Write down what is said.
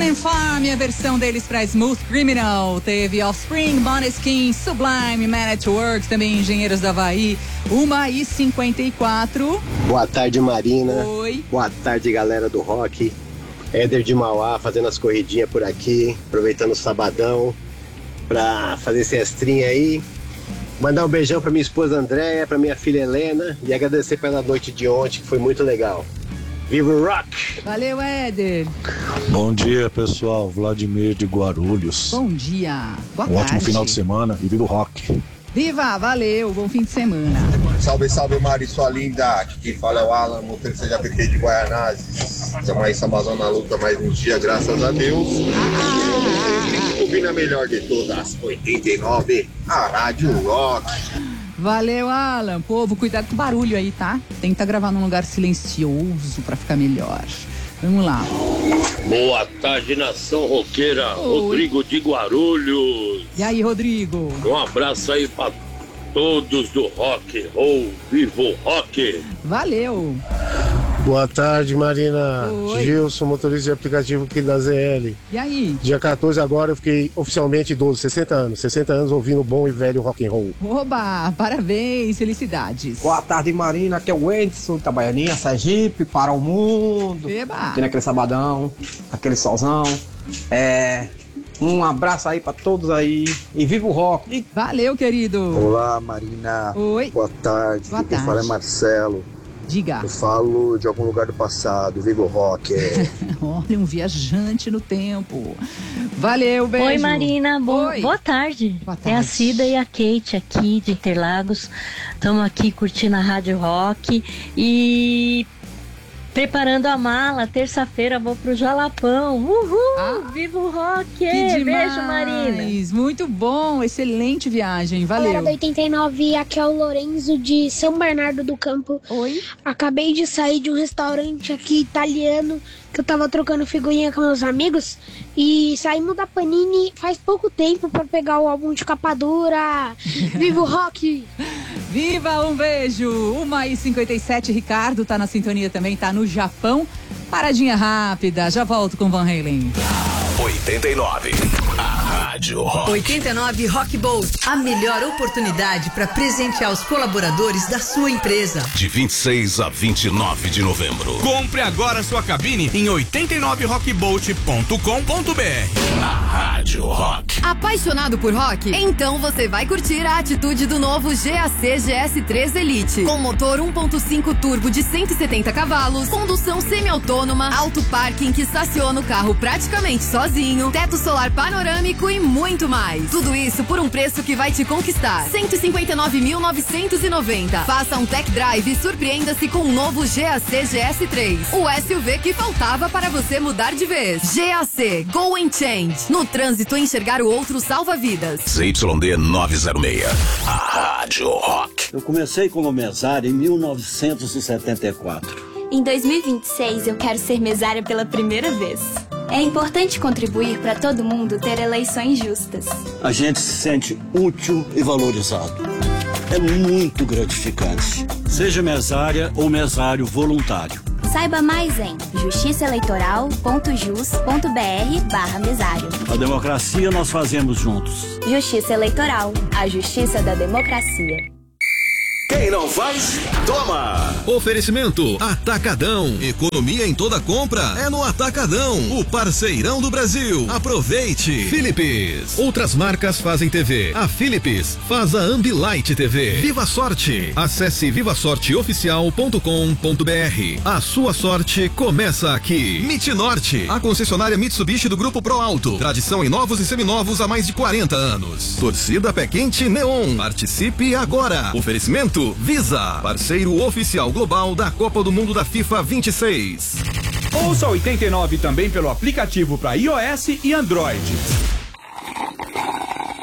and Farm, a versão deles pra Smooth Criminal. Teve Offspring, Måneskin, Sublime, Man at Work, também Engenheiros da Havaí. 1h54. Boa tarde, Marina. Oi. Boa tarde, galera do rock. Éder de Mauá fazendo as corridinhas por aqui, aproveitando o sabadão pra fazer cestrinha aí. Mandar um beijão pra minha esposa Andréia, pra minha filha Helena e agradecer pela noite de ontem, que foi muito legal. Viva o rock! Valeu, Éder. Bom dia, pessoal. Vladimir de Guarulhos. Bom dia. Boa Um tarde. ótimo final de semana e viva o rock. Viva, valeu. Bom fim de semana. Salve, salve, Mari, sua linda. Aqui quem fala é o Alan, motorista de APT de Guaianazes. Estamos aí em Samazão na luta mais um dia, graças a Deus. Ouvindo a melhor de todas, 89, a Rádio Rock. Valeu, Alan. Povo, cuidado com o barulho aí, tá? Tenta gravar num lugar silencioso pra ficar melhor. Vamos lá. Boa tarde, nação roqueira. Oi. Rodrigo de Guarulhos. E aí, Rodrigo? Um abraço aí pra todos do rock. Viva o rock. Valeu. Boa tarde, Marina. Oi. Gilson, motorista de aplicativo aqui da ZL. E aí? Dia 14 agora eu fiquei oficialmente idoso, 60 anos. 60 anos ouvindo bom e velho rock and roll. Oba, parabéns, felicidades. Boa tarde, Marina. Aqui é o Edson, Itabaianinha, Sergipe, para o mundo. Eba. Aqui naquele sabadão, aquele solzão. Um abraço aí pra todos aí e viva o rock. Valeu, querido. Olá, Marina. Oi. Boa tarde. Boa Quem tarde. fala é Marcelo. Diga. Eu falo de algum lugar do passado. Viva o rock. Olha, um viajante no tempo. Valeu, beijo. Oi, Marina. Oi. Boa tarde. Boa tarde. É a Cida e a Kate aqui de Interlagos. Estamos aqui curtindo a Rádio Rock e preparando a mala. Terça-feira vou pro Jalapão. Uhul! Viva o rock! Que demais. Beijo, Marina. Muito bom, excelente viagem. Valeu. Galera da 89, aqui é o Lorenzo de São Bernardo do Campo. Oi. Acabei de sair de um restaurante aqui italiano que eu tava trocando figurinha com meus amigos e saímos da Panini faz pouco tempo pra pegar o álbum de capa dura. Viva o rock! Viva, um beijo. 1h57, Ricardo tá na sintonia também, tá no Japão. Paradinha rápida, já volto com Van Halen. 89, a Rádio Rock. 89 Rock Bolt, a melhor oportunidade para presentear os colaboradores da sua empresa. De 26 a 29 de novembro. Compre agora sua cabine em 89rockbolt.com.br. A Rádio Rock. Apaixonado por rock? Então você vai curtir a atitude do novo GAC GS3 Elite. Com motor 1.5 turbo de 170 cavalos, condução semi-autônoma, alto parking que estaciona o carro praticamente sozinho, teto solar panorâmico e muito mais. Tudo isso por um preço que vai te conquistar. 159.990. Faça um tech drive e surpreenda-se com o novo GAC GS3. O SUV que faltava para você mudar de vez. GAC Go and Change. No trânsito, enxergar o outro salva vidas. ZYD 906, a Rádio Rock. Eu comecei como mesário em 1974. Em 2026, eu quero ser mesária pela primeira vez. É importante contribuir para todo mundo ter eleições justas. A gente se sente útil e valorizado. É muito gratificante. Seja mesária ou mesário voluntário. Saiba mais em justiçaeleitoral.jus.br/mesário. A democracia nós fazemos juntos. Justiça Eleitoral, a justiça da democracia. Quem não faz, toma! Oferecimento Atacadão. Economia em toda compra é no Atacadão, o parceirão do Brasil. Aproveite. Philips. Outras marcas fazem TV. A Philips faz a Ambilight TV. Viva Sorte. Acesse vivasorteoficial.com.br. A sua sorte começa aqui. MIT Norte, a concessionária Mitsubishi do Grupo Pro Alto. Tradição em novos e seminovos há mais de 40 anos. Torcida Pé Quente Neon. Participe agora. Oferecimento Visa, parceiro oficial global da Copa do Mundo da FIFA 26. Ouça 89 também pelo aplicativo para iOS e Android.